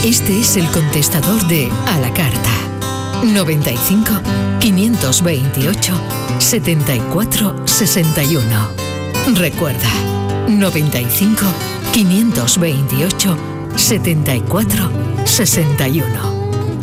Este es el contestador de A la Carta. 95 528 74 61. Recuerda, 95 528 74 61.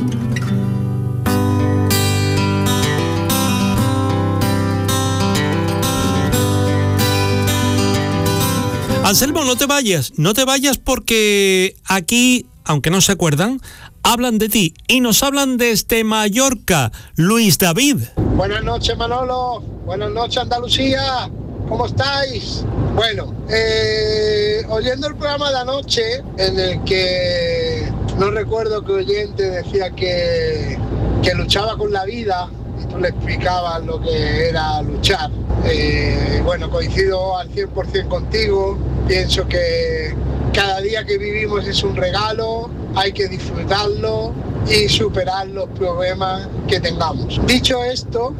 Anselmo, no te vayas porque aquí, aunque no se acuerdan, hablan de ti y nos hablan desde Mallorca. Luis David. Buenas noches, Manolo. Buenas noches, Andalucía. ¿Cómo estáis? Bueno, oyendo el programa de anoche, en el que no recuerdo qué oyente decía que luchaba con la vida, y tú le explicabas lo que era luchar. Bueno, coincido al 100% contigo. Pienso que cada día que vivimos es un regalo, hay que disfrutarlo y superar los problemas que tengamos. Dicho esto,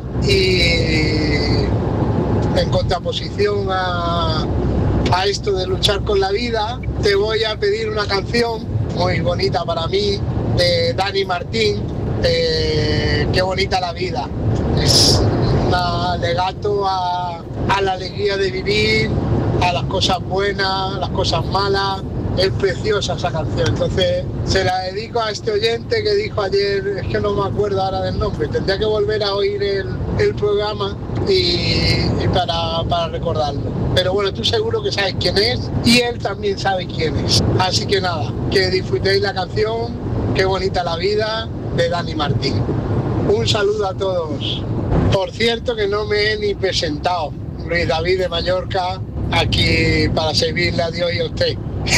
y en contraposición a esto de luchar con la vida, te voy a pedir una canción muy bonita para mí, de Dani Martín, Qué bonita la vida. Es un alegato a la alegría de vivir, a las cosas buenas, a las cosas malas. Es preciosa esa canción, entonces se la dedico a este oyente que dijo ayer, es que no me acuerdo ahora del nombre, tendría que volver a oír el programa y para recordarlo. Pero bueno, tú seguro que sabes quién es y él también sabe quién es. Así que nada, que disfrutéis la canción, Qué bonita la vida, de Dani Martín. Un saludo a todos. Por cierto que no me he ni presentado, Luis David de Mallorca, aquí para servirle a Dios y a usted.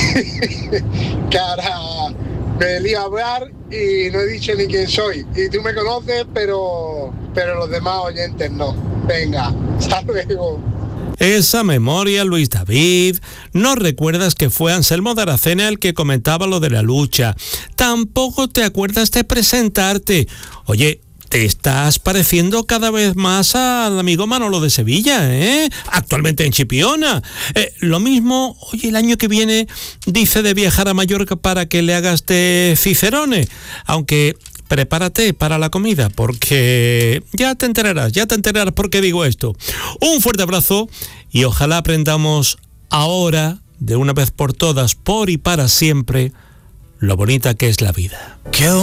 Que ahora me lío a hablar y no he dicho ni quién soy. Y tú me conoces, pero los demás oyentes no. Venga, hasta luego. Esa memoria, Luis David. No recuerdas que fue Anselmo de Aracena el que comentaba lo de la lucha. Tampoco te acuerdas de presentarte. Oye, te estás pareciendo cada vez más al amigo Manolo de Sevilla, ¿eh? Actualmente en Chipiona. Lo mismo, oye, el año que viene dice de viajar a Mallorca para que le hagas de Cicerone. Aunque prepárate para la comida, porque ya te enterarás por qué digo esto. Un fuerte abrazo y ojalá aprendamos ahora, de una vez por todas, por y para siempre, lo bonita que es la vida.